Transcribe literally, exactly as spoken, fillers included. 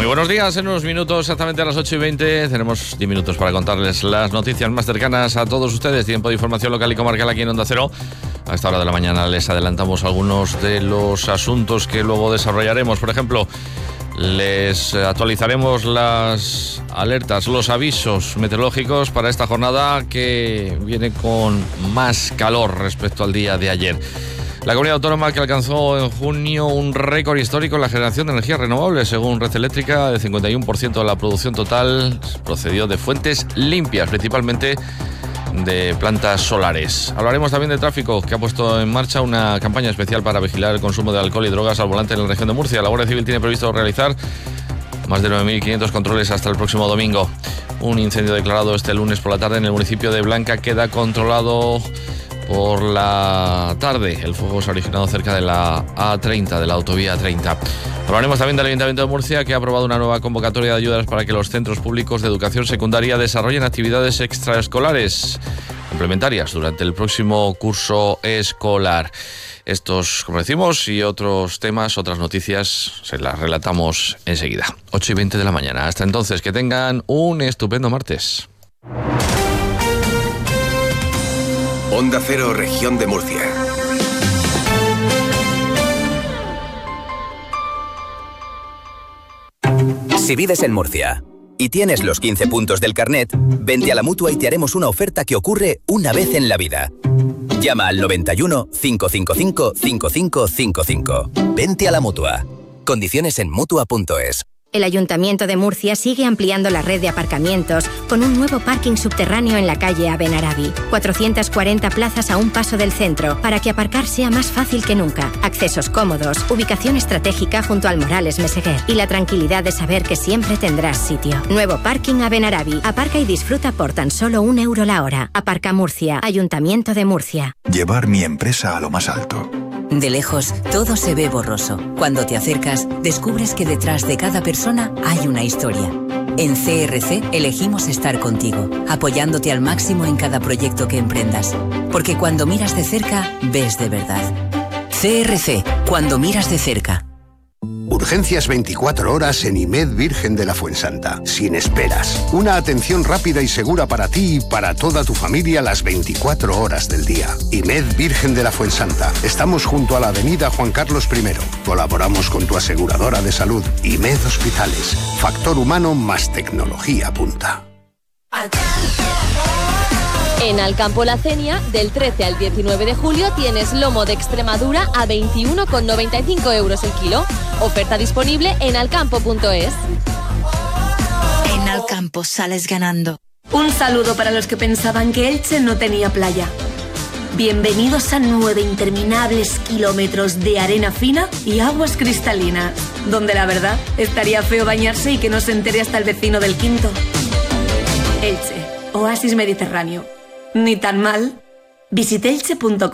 Muy buenos días, en unos minutos, exactamente a las ocho y veinte, tenemos diez minutos para contarles las noticias más cercanas a todos ustedes. Tiempo de información local y comarcal aquí en Onda Cero. A esta hora de la mañana les adelantamos algunos de los asuntos que luego desarrollaremos. Por ejemplo, les actualizaremos las alertas, los avisos meteorológicos para esta jornada que viene con más calor respecto al día de ayer. La comunidad autónoma que alcanzó en junio un récord histórico en la generación de energías renovables, según Red Eléctrica, el cincuenta y uno por ciento de la producción total procedió de fuentes limpias, principalmente de plantas solares. Hablaremos también de tráfico, que ha puesto en marcha una campaña especial para vigilar el consumo de alcohol y drogas al volante en la región de Murcia. La Guardia Civil tiene previsto realizar más de nueve mil quinientos controles hasta el próximo domingo. Un incendio declarado este lunes por la tarde en el municipio de Blanca queda controlado por la tarde. El fuego se ha originado cerca de la A treinta, de la autovía treinta. Hablaremos también del Ayuntamiento de Murcia, que ha aprobado una nueva convocatoria de ayudas para que los centros públicos de educación secundaria desarrollen actividades extraescolares complementarias durante el próximo curso escolar. Estos, como decimos, y otros temas, otras noticias, se las relatamos enseguida. ocho y veinte de la mañana. Hasta entonces, que tengan un estupendo martes. Onda Cero, Región de Murcia. Si vives en Murcia y tienes los quince puntos del carnet, vente a la Mutua y te haremos una oferta que ocurre una vez en la vida. Llama al noventa y uno, cinco cinco cinco, cinco cinco cinco cinco. Vente a la Mutua. Condiciones en mutua punto es. El Ayuntamiento de Murcia sigue ampliando la red de aparcamientos con un nuevo parking subterráneo en la calle Abenarabi. cuatrocientas cuarenta plazas a un paso del centro para que aparcar sea más fácil que nunca. Accesos cómodos, ubicación estratégica junto al Morales Meseguer y la tranquilidad de saber que siempre tendrás sitio. Nuevo parking Abenarabi. Aparca y disfruta por tan solo un euro la hora. Aparca Murcia. Ayuntamiento de Murcia. Llevar mi empresa a lo más alto. De lejos, todo se ve borroso. Cuando te acercas, descubres que detrás de cada persona hay una historia. En C R C elegimos estar contigo, apoyándote al máximo en cada proyecto que emprendas. Porque cuando miras de cerca, ves de verdad. C R C, cuando miras de cerca. Urgencias veinticuatro horas en I M E D Virgen de la Fuensanta. Sin esperas. Una atención rápida y segura para ti y para toda tu familia las veinticuatro horas del día. I M E D Virgen de la Fuensanta. Estamos junto a la avenida Juan Carlos primero. Colaboramos con tu aseguradora de salud. I M E D Hospitales. Factor humano más tecnología punta. En Alcampo La Cenia, del trece al diecinueve de julio, tienes lomo de Extremadura a veintiuno con noventa y cinco euros el kilo. Oferta disponible en alcampo punto es. En Alcampo sales ganando. Un saludo para los que pensaban que Elche no tenía playa. Bienvenidos a nueve interminables kilómetros de arena fina y aguas cristalinas, donde la verdad estaría feo bañarse y que no se entere hasta el vecino del quinto. Elche, oasis mediterráneo. Ni tan mal. Visite elche punto com.